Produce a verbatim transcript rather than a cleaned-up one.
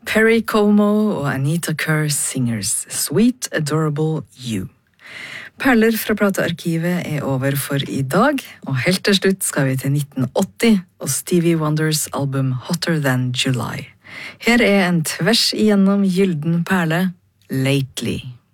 Perry Como og Anita Kerr Singers, Sweet Adorable You. Perler fra platearkivet er over for i dag, og helt til slutt skal vi til nitten åtti og Stevie Wonders album Hotter Than July. Her er en tvers igjennom gylden perle, Lately.